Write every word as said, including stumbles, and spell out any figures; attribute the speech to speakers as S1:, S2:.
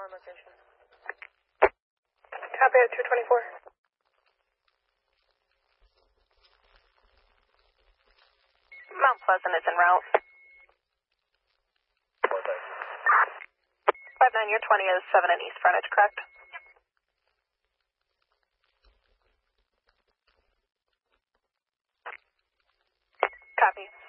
S1: on location. Copy at two twenty-four.
S2: Mount Pleasant is en route. five nine, your twenty is seven in east frontage, correct? Copy.